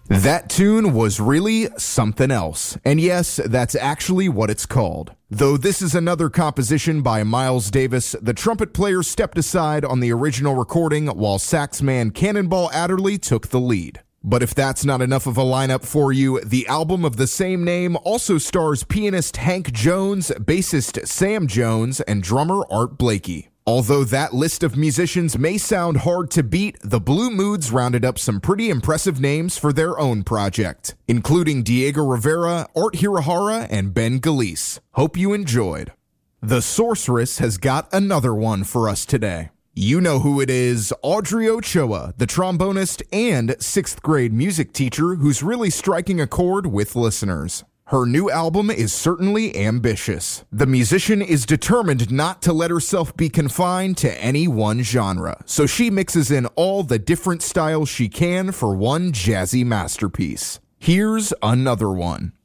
That tune was really something else. And yes, that's actually what it's called. Though this is another composition by Miles Davis, the trumpet player stepped aside on the original recording while saxman Cannonball Adderley took the lead. But if that's not enough of a lineup for you, the album of the same name also stars pianist Hank Jones, bassist Sam Jones, and drummer Art Blakey. Although that list of musicians may sound hard to beat, the Blue Moods rounded up some pretty impressive names for their own project, including Diego Rivera, Art Hirahara, and Ben Galice. Hope you enjoyed. The Sorceress has got another one for us today. You know who it is, Audrey Ochoa, the trombonist and 6th grade music teacher who's really striking a chord with listeners. Her new album is certainly ambitious. The musician is determined not to let herself be confined to any one genre, so she mixes in all the different styles she can for one jazzy masterpiece. Here's another one.